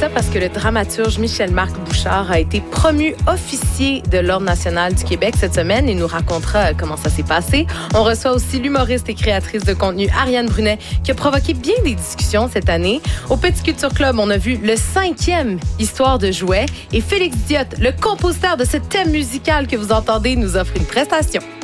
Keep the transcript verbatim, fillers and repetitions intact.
ça parce que le dramaturge Michel-Marc Bouchard a été promu officier de l'Ordre national du Québec cette semaine. Il nous racontera comment ça s'est passé. On reçoit aussi l'humoriste et créatrice de contenu Ariane Brunet qui a provoqué bien des discussions cette année. Au Petit Culture Club, on a vu le cinquième Histoire de jouets et Félix Diot, le compositeur de ce thème musical que vous entendez, nous offre une prestation.